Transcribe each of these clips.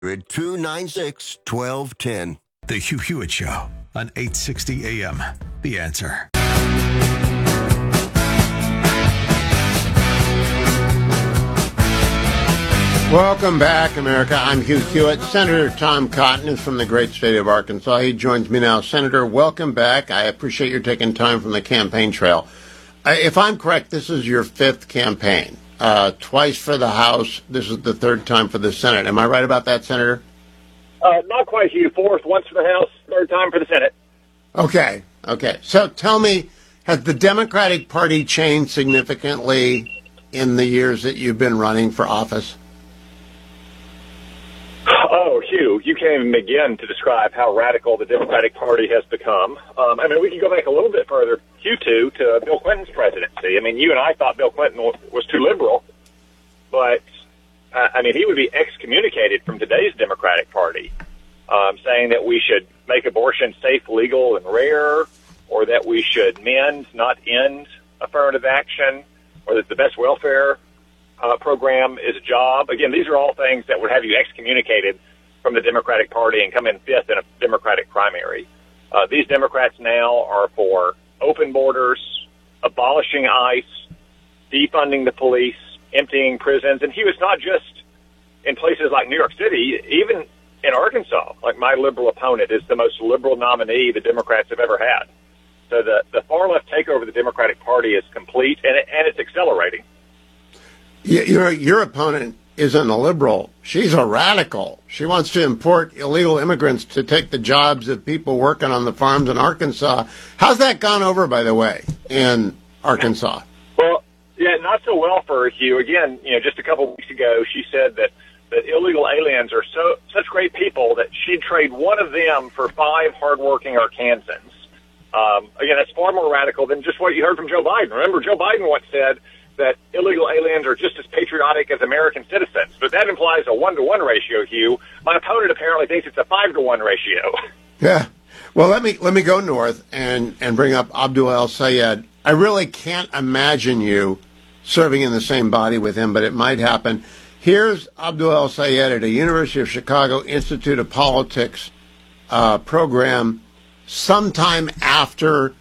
296-1210. The Hugh Hewitt Show on 860 AM. The Answer. Welcome back, America. I'm Hugh Hewitt. Senator Tom Cotton is from the great state of Arkansas. He joins me now. Senator, welcome back. I appreciate your taking time from the campaign trail. If I'm correct, this is your fifth campaign. Twice for the House. This is the third time for the Senate. Am I right about that, Senator? Not quite, Hugh. Fourth, once for the House, third time for the Senate. Okay. So tell me, has the Democratic Party changed significantly in the years that you've been running for office? Oh, Hugh, you can't even begin to describe how radical the Democratic Party has become. We can go back a little bit further, Hugh, to Bill Clinton's presidency. You and I thought Bill Clinton was too liberal, but, he would be excommunicated from today's Democratic Party, saying that we should make abortion safe, legal, and rare, or that we should mend, not end, affirmative action, or that the best welfare program is a job. Again, these are all things that would have you excommunicated from the Democratic Party and come in fifth in a Democratic primary. These Democrats now are for open borders, abolishing ICE, defunding the police, emptying prisons. And he was not just in places like New York City, even in Arkansas. Like, my liberal opponent is the most liberal nominee the Democrats have ever had. So the far-left takeover of the Democratic Party is complete, and it's accelerating. Your opponent isn't a liberal. She's a radical. She wants to import illegal immigrants to take the jobs of people working on the farms in Arkansas. How's that gone over, by the way, in Arkansas? Well, yeah, not so well for Hugh. Again, just a couple of weeks ago, she said that illegal aliens are such great people that she'd trade one of them for 5 hardworking Arkansans. Again, that's far more radical than just what you heard from Joe Biden. Remember, Joe Biden once said that illegal aliens are just as patriotic as American citizens. But that implies a 1-to-1 ratio, Hugh. My opponent apparently thinks it's a 5-to-1 ratio. Yeah. Well, let me go north and bring up Abdul El-Sayed. I really can't imagine you serving in the same body with him, but it might happen. Here's Abdul El-Sayed at a University of Chicago Institute of Politics program sometime after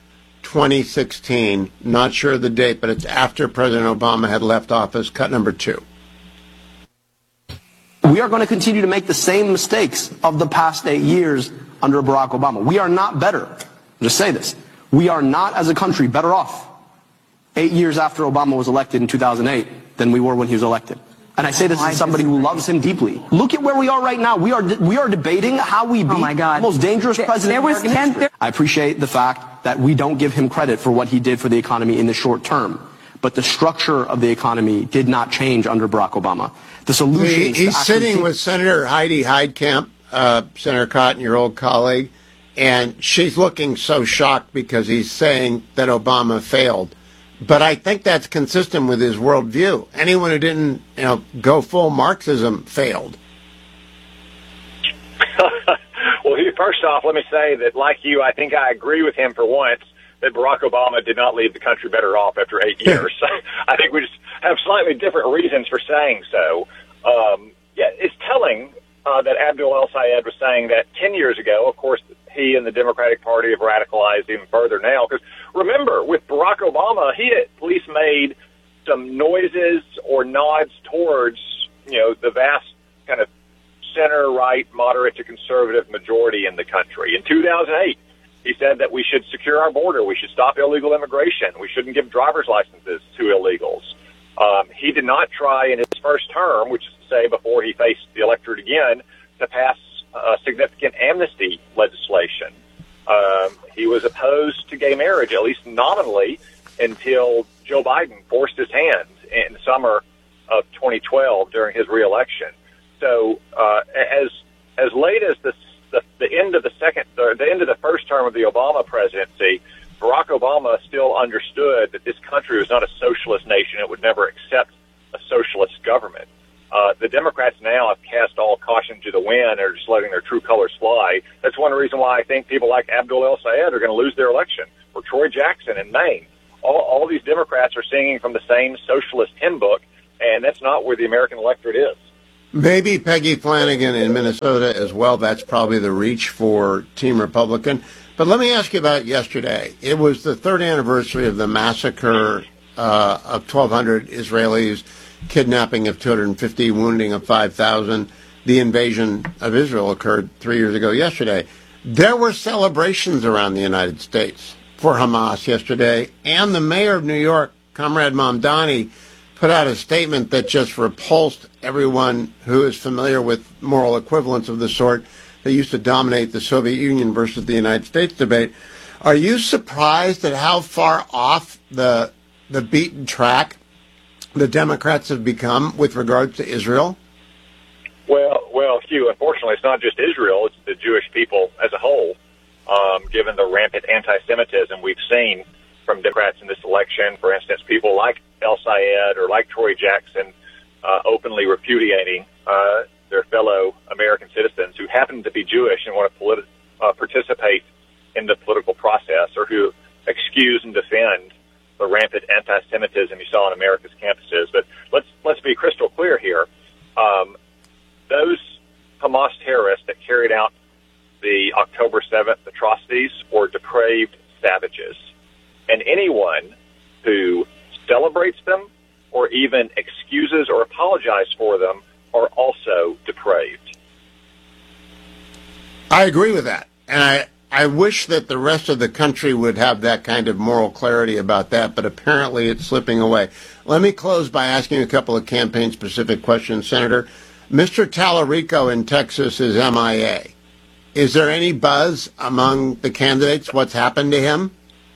2016, not sure of the date, but it's after President Obama had left office. Cut number 2. We are going to continue to make the same mistakes of the past 8 years under Barack Obama. We are not better. I'll just say this. We are not, as a country, better off 8 years after Obama was elected in 2008 than we were when he was elected. And I say this as somebody who loves him deeply. Look at where we are right now. We are debating how we beat the most dangerous president in American history. I appreciate the fact that we don't give him credit for what he did for the economy in the short term. But the structure of the economy did not change under Barack Obama. The solution He's sitting with Senator Heidi Heitkamp, Senator Cotton, your old colleague, and she's looking so shocked because he's saying that Obama failed. But I think that's consistent with his worldview. Anyone who didn't, go full Marxism failed. Well, first off, let me say that, like you, I think I agree with him for once that Barack Obama did not leave the country better off after 8 years. I think we just have slightly different reasons for saying so. It's telling that Abdul El-Sayed was saying that 10 years ago. Of course, he and the Democratic Party have radicalized even further now. Because remember, with Barack Obama, he at least made some noises or nods towards, the vast kind of center-right, moderate to conservative majority in the country. In 2008, he said that we should secure our border, we should stop illegal immigration, we shouldn't give driver's licenses to illegals. He did not try in his first term, which is to say before he faced the electorate again, to pass significant amnesty legislation. He was opposed to gay marriage, at least nominally, until Joe Biden forced his hand in the summer of 2012 during his reelection. So as late as the end of the end of the first term of the Obama presidency, Barack Obama still understood that this country was not a socialist nation. It would never accept a socialist government. The Democrats now have cast all caution to the wind and are just letting their true colors fly. That's one reason why I think people like Abdul El-Sayed are going to lose their election, or Troy Jackson in Maine. All these Democrats are singing from the same socialist hymn book, and that's not where the American electorate is. Maybe Peggy Flanagan in Minnesota as well. That's probably the reach for Team Republican. But let me ask you about yesterday. It was the third anniversary of the massacre of 1,200 Israelis, kidnapping of 250, wounding of 5,000. The invasion of Israel occurred 3 years ago yesterday. There were celebrations around the United States for Hamas yesterday, and the mayor of New York, Comrade Mamdani, put out a statement that just repulsed everyone who is familiar with moral equivalence of the sort that used to dominate the Soviet Union versus the United States debate. Are you surprised at how far off the beaten track the Democrats have become with regards to Israel? Well, Hugh, unfortunately, it's not just Israel, it's the Jewish people as a whole, given the rampant anti-Semitism we've seen from Democrats in this election. For instance, people like El Sayed or like Troy Jackson openly repudiating their fellow American citizens who happen to be Jewish and want to participate in the political process, or who excuse and defend the rampant anti-Semitism you saw on America's campuses. But let's be crystal clear here. Those Hamas terrorists that carried out the October 7th atrocities were depraved savages. And anyone who celebrates them or even excuses or apologizes for them are also depraved. I agree with that. And I wish that the rest of the country would have that kind of moral clarity about that, but apparently it's slipping away. Let me close by asking a couple of campaign-specific questions, Senator. Mr. Tallarico in Texas is MIA. Is there any buzz among the candidates? What's happened to him?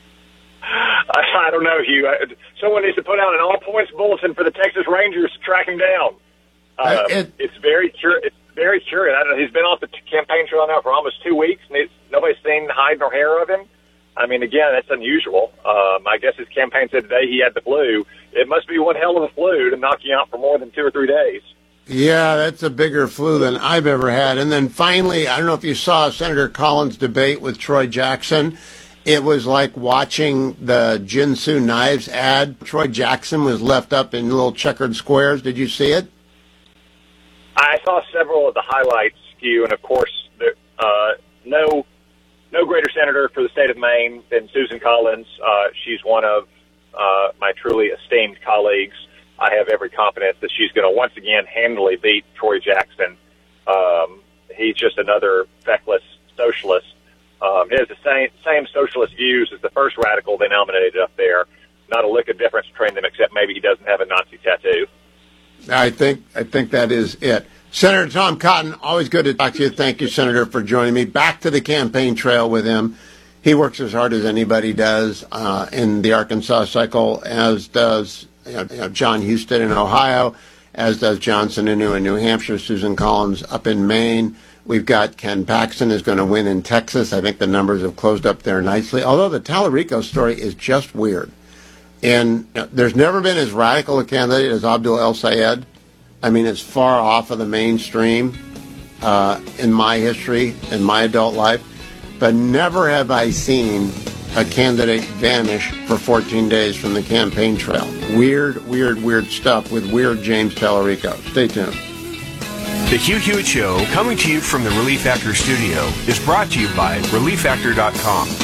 I don't know, Hugh. Someone needs to put out an all-points bulletin for the Texas Rangers to track him down. It's very curious. I don't know. He's been off the campaign trail now for almost 2 weeks, and nobody's seen hide nor hair of him. I mean, again, that's unusual. I guess his campaign said today he had the flu. It must be one hell of a flu to knock you out for more than 2 or 3 days. Yeah, that's a bigger flu than I've ever had. And then finally, I don't know if you saw Senator Collins' debate with Troy Jackson. It was like watching the Jinsu Knives ad. Troy Jackson was left up in little checkered squares. Did you see it? I saw several of the highlights, Hugh, and of course, no greater senator for the state of Maine than Susan Collins. She's one of my truly esteemed colleagues. I have every confidence that she's going to once again handily beat Troy Jackson. He's just another feckless socialist. He has the same socialist views as the first radical they nominated up there. Not a lick of difference between them, except maybe he doesn't have a Nazi tattoo. I think that is it. Senator Tom Cotton, always good to talk to you. Thank you, Senator, for joining me. Back to the campaign trail with him. He works as hard as anybody does in the Arkansas cycle, as does John Husted in Ohio, as does John Sununu in New Hampshire, Susan Collins up in Maine. We've got Ken Paxton is going to win in Texas. I think the numbers have closed up there nicely, although the Tallarico story is just weird. And there's never been as radical a candidate as Abdul El Sayed. I mean, it's far off of the mainstream in my history, in my adult life. But never have I seen a candidate vanish for 14 days from the campaign trail. Weird stuff with weird James Tallarico. Stay tuned. The Hugh Hewitt Show, coming to you from the Relief Factor studio, is brought to you by ReliefFactor.com.